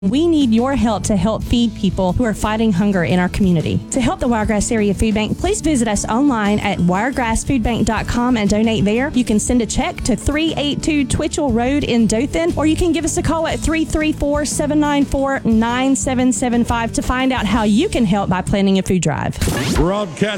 We need your help to help feed people who are fighting hunger in our community. To help the Wiregrass Area Food Bank, please visit us online at wiregrassfoodbank.com and donate there. You can send a check to 382 Twitchell Road in Dothan, or you can give us a call at 334-794-9775 to find out how you can help by planning a food drive. Broadcast